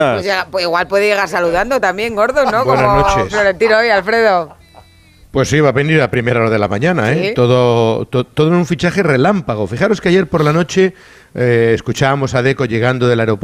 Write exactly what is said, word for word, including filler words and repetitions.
Pues, ya, pues igual puede llegar saludando también, gordo, ¿no? Buenas Como noches. Florentino hoy, Alfredo. Pues sí, va a venir a primera hora de la mañana, ¿eh? ¿Sí? Todo, to, todo en un fichaje relámpago. Fijaros que ayer por la noche eh, escuchábamos a Deco llegando del aeropuerto.